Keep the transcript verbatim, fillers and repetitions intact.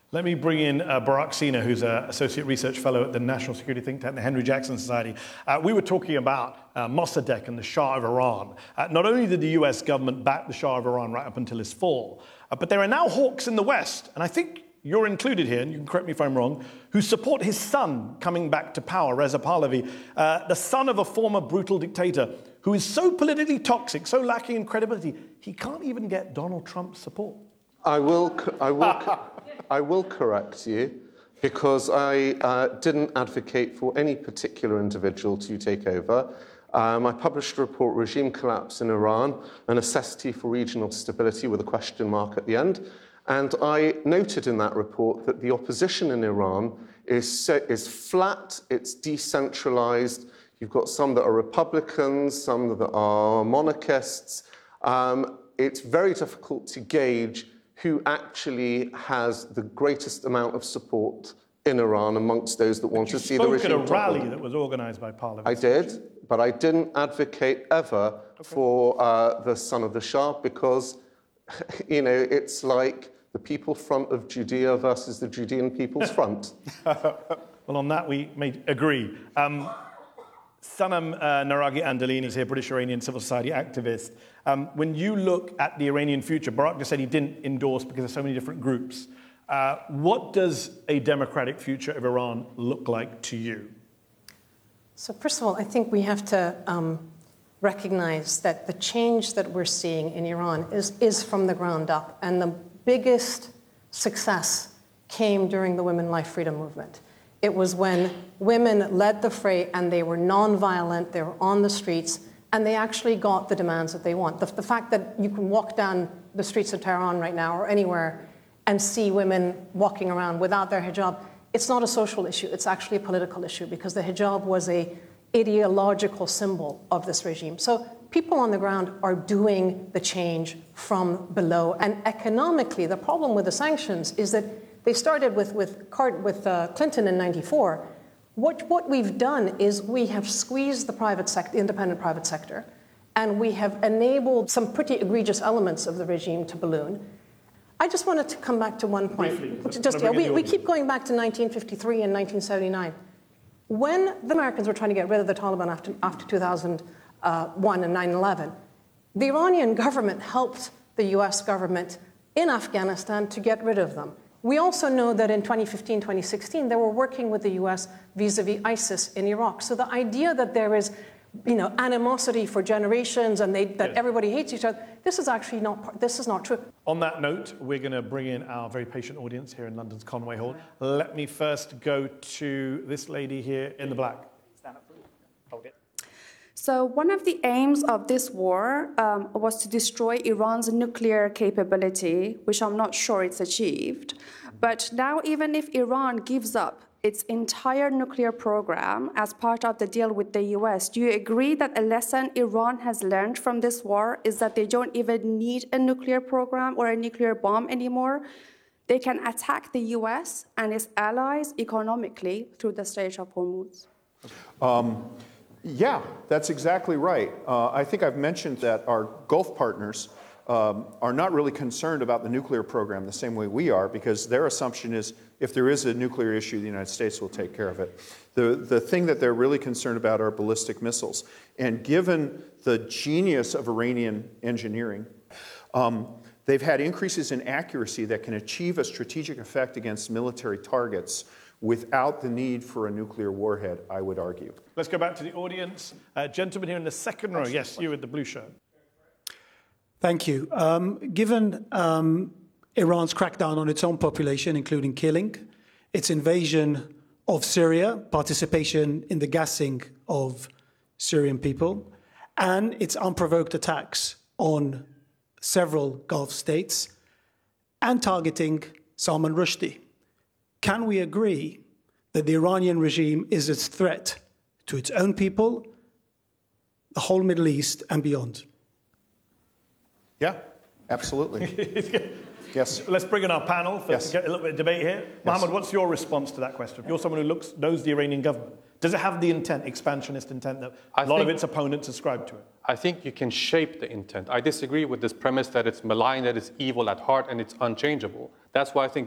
Let me bring in uh, Barak Sina, who's an Associate Research Fellow at the National Security Think Tank, the Henry Jackson Society. Uh, we were talking about uh, Mossadegh and the Shah of Iran. Uh, not only did the U S government back the Shah of Iran right up until his fall, uh, but there are now hawks in the West, and I think you're included here, and you can correct me if I'm wrong, who support his son coming back to power, Reza Pahlavi, uh, the son of a former brutal dictator who is so politically toxic, so lacking in credibility, he can't even get Donald Trump's support. I will, I will, I will correct you, because I uh, didn't advocate for any particular individual to take over. Um, I published a report, Regime Collapse in Iran, a necessity for regional stability with a question mark at the end. And I noted in that report that the opposition in Iran is, is flat, it's decentralized. You've got some that are Republicans, some that are monarchists. Um, it's very difficult to gauge who actually has the greatest amount of support in Iran amongst those that want to see the regime. You spoke at a rally that was organized by Pahlavi. I did, but I didn't advocate ever okay. for uh, the son of the Shah, because, you know, it's like the People Front of Judea versus the Judean People's Front. Well, on that we may agree. Um, Sanam uh, Naragi Andalini is here, British-Iranian civil society activist. Um, when you look at the Iranian future, Barak just said he didn't endorse because of so many different groups. Uh, what does a democratic future of Iran look like to you? So first of all, I think we have to um, recognize that the change that we're seeing in Iran is, is from the ground up. And the biggest success came during the Women Life Freedom Movement. It was when women led the fray and they were nonviolent, they were on the streets, and they actually got the demands that they want. The, the fact that you can walk down the streets of Tehran right now or anywhere and see women walking around without their hijab, it's not a social issue, it's actually a political issue, because the hijab was a ideological symbol of this regime. So people on the ground are doing the change from below. And economically, the problem with the sanctions is that they started with, with, Cart, with uh, Clinton in ninety-four. What, what we've done is we have squeezed the private sector, the independent private sector, and we have enabled some pretty egregious elements of the regime to balloon. I just wanted to come back to one point. Briefly, just, yeah, we, we keep going back to nineteen fifty-three and nineteen seventy-nine. When the Americans were trying to get rid of the Taliban after, after two thousand one and nine eleven, the Iranian government helped the U S government in Afghanistan to get rid of them. We also know that in twenty fifteen, twenty sixteen, they were working with the U S vis-a-vis ISIS in Iraq. So the idea that there is, you know, animosity for generations and they, that yes. everybody hates each other, this is actually not, this is not true. On that note, we're going to bring in our very patient audience here in London's Conway Hall. Let me first go to this lady here in the black. Stand up, please. Hold it. So one of the aims of this war um, was to destroy Iran's nuclear capability, which I'm not sure it's achieved. But now, even if Iran gives up its entire nuclear program as part of the deal with the U S, do you agree that a lesson Iran has learned from this war is that they don't even need a nuclear program or a nuclear bomb anymore? They can attack the U S and its allies economically through the Strait of Hormuz. Um, Yeah, that's exactly right. Uh, I think I've mentioned that our Gulf partners um, are not really concerned about the nuclear program the same way we are, because their assumption is if there is a nuclear issue, the United States will take care of it. The, the thing that they're really concerned about are ballistic missiles. And given the genius of Iranian engineering, um, they've had increases in accuracy that can achieve a strategic effect against military targets without the need for a nuclear warhead, I would argue. Let's go back to the audience. Uh, gentleman here in the second row. Yes, you with the blue shirt. Thank you. Um, given um, Iran's crackdown on its own population, including killing, its invasion of Syria, participation in the gassing of Syrian people, and its unprovoked attacks on several Gulf states, and targeting Salman Rushdie, can we agree that the Iranian regime is a threat to its own people, the whole Middle East, and beyond? Yeah, absolutely. Yes. Let's bring in our panel for yes. get a little bit of debate here. Yes. Mohammed, what's your response to that question? You're someone who looks, knows the Iranian government. Does it have the intent, expansionist intent, that I a lot think, of its opponents ascribe to it? I think you can shape the intent. I disagree with this premise that it's malign, that it's evil at heart, and it's unchangeable. That's why I think